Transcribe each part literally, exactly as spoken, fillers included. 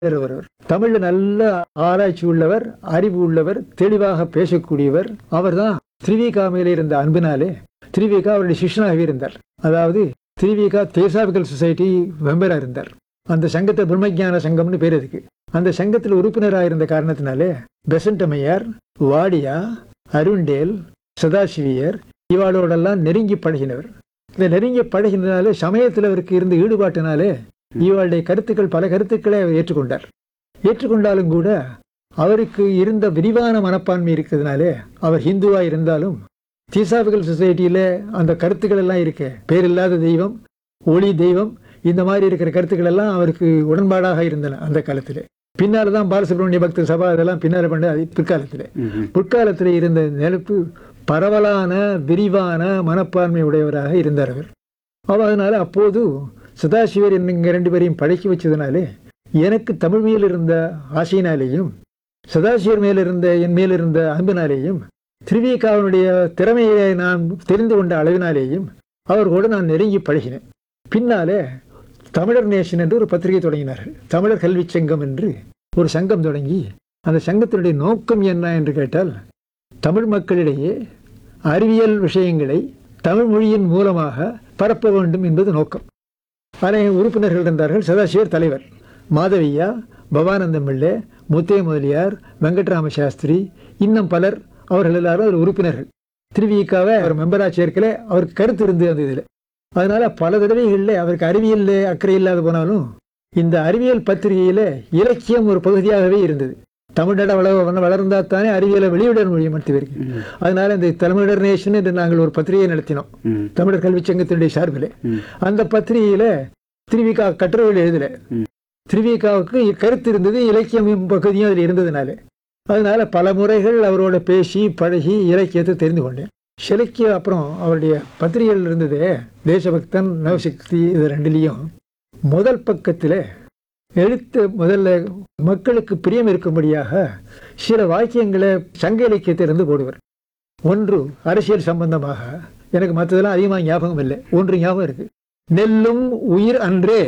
ஒருவர் தமிழ்ல நல்ல ஆராய்ச்சி உள்ளவர், அறிவு உள்ளவர், தெளிவாக பேசக்கூடியவர். அவர்தான் திருவிகாமையில இருந்த அன்பினாலே திருவிகா அவருடைய சிஷ்யனாகவே இருந்தார். அதாவது திருவிகா தேசாபிகல் சொசைட்டி மெம்பரா இருந்தார். அந்த சங்கத்தை பிரம்மஜான சங்கம்னு பேர் இருக்கு. அந்த சங்கத்தில் உறுப்பினராக இருந்த காரணத்தினாலே பெசன்ட் அம்மையார், வாடியா, அருண்டேல், சதாசிவியர் இவாளோடெல்லாம் நெருங்கி பழகினவர். இந்த நெருங்கி பழகினாலே சமயத்தில் அவருக்கு இருந்த ஈடுபாட்டினாலே இவளுடைய கருத்துக்கள் பல கருத்துக்களை அவர் ஏற்றுக்கொண்டார். ஏற்றுக்கொண்டாலும் கூட அவருக்கு இருந்த விரிவான மனப்பான்மை இருக்கிறதுனாலே அவர் ஹிந்துவா இருந்தாலும் தீசாபிகல் சொசைட்டியில அந்த கருத்துக்கள் எல்லாம் இருக்க பேரில்லாத தெய்வம், ஒளி தெய்வம், இந்த மாதிரி இருக்கிற கருத்துக்கள் எல்லாம் அவருக்கு உடன்பாடாக இருந்தன அந்த காலத்திலே. பின்னால்தான் பாலசுப்ரமணிய பக்த சபா அதெல்லாம் பின்னால பண்ண பிற்காலத்திலே. பிற்காலத்தில் இருந்த நிலப்பு பரவலான விரிவான மனப்பான்மை உடையவராக இருந்தார் அவர். அவ அதனால அப்போது சதாசிவர் என்னங்க ரெண்டு பேரையும் பழக்கி வச்சதுனாலே எனக்கு தமிழ் மேல் இருந்த ஆசையினாலேயும் சதாசிவர் மேலிருந்த என் மேலிருந்த அன்பினாலேயும் திருவிகாவினுடைய திறமையை நான் தெரிந்து கொண்ட அளவினாலேயும் அவர்களோடு நான் நெருங்கி பழகினேன். பின்னாலே தமிழர் நேஷன் என்று ஒரு பத்திரிகை தொடங்கினார்கள். தமிழர் கல்வி சங்கம் என்று ஒரு சங்கம் தொடங்கி அந்த சங்கத்தினுடைய நோக்கம் என்ன என்று கேட்டால் தமிழ் மக்களிடையே அறிவியல் விஷயங்களை தமிழ் மொழியின் மூலமாக பரப்ப வேண்டும் என்பது நோக்கம். அநேக உறுப்பினர்கள் இருந்தார்கள். சதாசிவர் தலைவர், மாதவியா, பவானந்தம் பிள்ளை, முத்தைய முதலியார், வெங்கட்ராம சாஸ்திரி, இன்னும் பலர் அவர்கள் எல்லாரும் ஒரு உறுப்பினர்கள். திருவிகாவை அவர் மெம்பரா சேர்க்கல. அவருக்கு கருத்து இருந்து அந்த இதில். அதனால பல தடவைகளில் அவருக்கு அறிவியல் அக்கறை இல்லாத போனாலும் இந்த அறிவியல் பத்திரிகையில இலக்கியம் ஒரு பகுதியாகவே இருந்தது. தமிழ்நாடு வள வளர்ந்தா தானே அறிவியலை வெளியிட முடியும் மருத்துவருக்கு. அதனால இந்த தமிழர் நேஷன் என்று நாங்கள் ஒரு பத்திரிகையை நடத்தினோம், தமிழர் கல்வி சங்கத்தினுடைய சார்பில். அந்த பத்திரிகையில திருவிகா கட்டுரைகள் எழுதல. திருவிகாவுக்கு கருத்து இருந்தது, இலக்கியம் பகுதியும் அதில் இருந்ததுனால. அதனால பல முறைகள் அவரோட பேசி பழகி இலக்கியத்தை தெரிந்து கொண்டேன். சிலைக்கு அப்புறம் அவருடைய பத்திரிகைகள் இருந்ததே, தேசபக்தன், நவசக்தி, இது ரெண்டுலேயும் முதல் பக்கத்தில் எழுத்து முதல்ல மக்களுக்கு பிரியம் இருக்கும்படியாக சில வாக்கியங்களை சங்க இலக்கியத்திலிருந்து போடுவர். ஒன்று அரசியல் சம்பந்தமாக, எனக்கு மற்றதெல்லாம் அதிகமாக ஞாபகம் இல்லை, ஒன்று ஞாபகம் இருக்கு. நெல்லும் உயிர் அன்றே,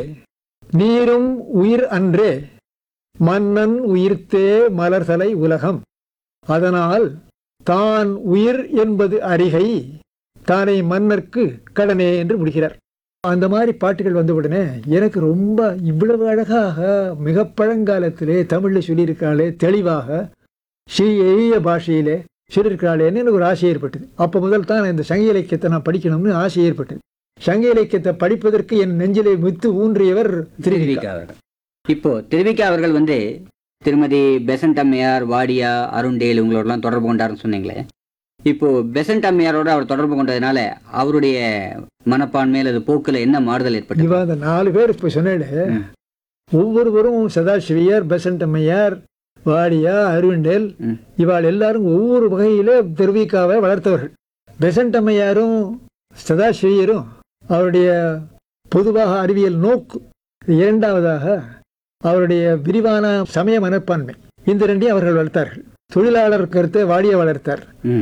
நீரும் உயிர் அன்றே, மன்னன் உயிர்த்தே மலர்தலை உலகம், அதனால் தான் உயிர் என்பது அறிகை, தானே மன்னர்க்கு கடனே என்று முடிகிறார். அந்த மாதிரி பாட்டுகள் வந்த உடனே எனக்கு ரொம்ப இவ்வளவு அழகாக மிக பழங்காலத்திலே தமிழில் சொல்லியிருக்காளே, தெளிவாக ஸ்ரீ எளிய பாஷையிலே சொல்லியிருக்காளேன்னு எனக்கு ஒரு ஆசை ஏற்பட்டது. அப்போ முதல் தான் இந்த சங்க இலக்கியத்தை நான் படிக்கணும்னு ஆசை ஏற்பட்டது. சங்க இலக்கியத்தை படிப்பதற்கு என் நெஞ்சிலை முத்து ஊன்றியவர் திருவிகா அவர்கள். இப்போ திருவிகா அவர்கள் வந்து திருமதி பெசன்ட் அம்மையார், வாடியா, அருண்டேல் இவங்களோடலாம் தொடர்பு கொண்டாருன்னு சொன்னீங்களே. இப்போ பெசன்ட் அம்மையாரோட அவர் தொடர்பு கொண்டதுனால அவருடைய மனப்பான்மையில் அது போக்குல என்ன மாறுதல் ஏற்பட்டது? இவ அந்த நாலு பேர் இப்போ சொன்னேன், ஒவ்வொருவரும் சதாசிவியர், பெசன்ட் அம்மையார், வாடியா, அருண்டேல், இவாள் எல்லாரும் ஒவ்வொரு வகையில திருவிகாவை வளர்த்தவர்கள். பெசன்ட் அம்மையாரும் சதாசிவியரும் அவருடைய பொதுவாக அறிவியல் நோக்கு, இரண்டாவதாக அவருடைய விரிவான சமய மனப்பான்மை, இந்த ரெண்டையும் அவர்கள் வளர்த்தார்கள். தொழிலாளர் கருத்தை வாடிய வளர்த்தார்.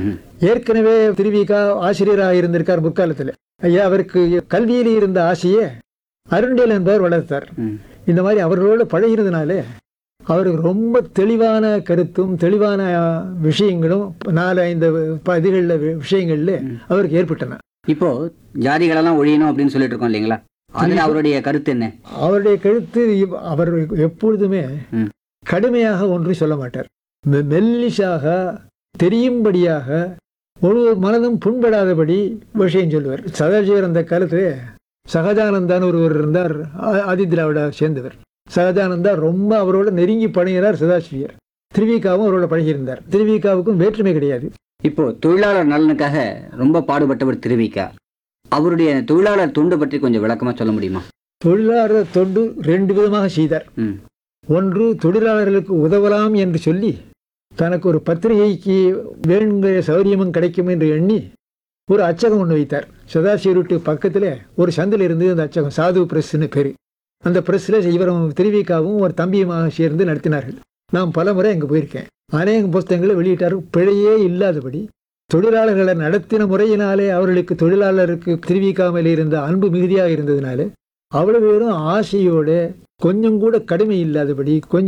ஏற்கனவே திருவிகா ஆசிரியராக இருந்திருக்கார் முற்காலத்தில். ஐயா அவருக்கு கல்வியில் இருந்த ஆசையே அருண்டேல் என்பவர் வளர்த்தார். இந்த மாதிரி அவர்களோடு பழகிறதுனாலே அவருக்கு ரொம்ப தெளிவான கருத்தும் தெளிவான விஷயங்களும் நாலு ஐந்து இதுகளில் விஷயங்கள்ல அவருக்கு ஏற்பட்டன. இப்போ ஜாதிகளெல்லாம் ஒழியணும் அப்படின்னு சொல்லிட்டு இருக்கோம் இல்லைங்களா, அதுல அவருடைய கருத்து என்ன? அவருடைய கருத்து, அவர் எப்பொழுதுமே கடுமையாக ஒன்றும் சொல்ல மாட்டார். மெல்லிசாக தெரியும்படியாக ஒரு மனதும் புண்படாதபடி விஷயம் சொல்லுவார். சதாசிவர் அந்த காலத்துல சகஜானந்தான்னு ஒருவர் இருந்தார், ஆதி திராவிட சேர்ந்தவர். சகஜானந்தா ரொம்ப அவரோட நெருங்கி பழகிறார் சதாசிவியர். திருவிகாவும் அவரோட பழகியிருந்தார். திருவிகாவுக்கும் வேற்றுமை கிடையாது. இப்போ தொழிலாளர் நலனுக்காக ரொம்ப பாடுபட்டவர் திருவிகா. அவருடைய தொழிலாளர் தொண்டு பற்றி கொஞ்சம் விளக்கமா சொல்ல முடியுமா? தொழிலாளர் தொண்டு ரெண்டு விதமாக செய்தார். ஒன்று, தொழிலாளர்களுக்கு உதவலாம் என்று சொல்லி தனக்கு ஒரு பத்திரிகைக்கு வேணுங்கிற சௌரியமும் கிடைக்கும் என்று எண்ணி ஒரு அச்சகம் ஒன்று வைத்தார். சதாசிவர் வீட்டு பக்கத்தில் ஒரு சந்தில் இருந்து அந்த அச்சகம் சாது பிரஸ்ன்னு பேர். அந்த பிரஸ்ல இவரும் திருவிகாவும் ஒரு தம்பியுமாக சேர்ந்து நடத்தினார்கள். நான் பல முறை அங்கே போயிருக்கேன். அநேக புஸ்தகங்களை வெளியிட்டார். பிழையே இல்லாதபடி தொழிலாளர்களை நடத்தின முறையினாலே அவர்களுக்கு தொழிலாளருக்கு திருவிகாமல் இருந்த அன்பு மிகுதியாக இருந்ததுனாலே அவ்வளவு பேரும் ஆசையோடு கொஞ்சம் கூட கடுமை இல்லாதபடி கொஞ்சம்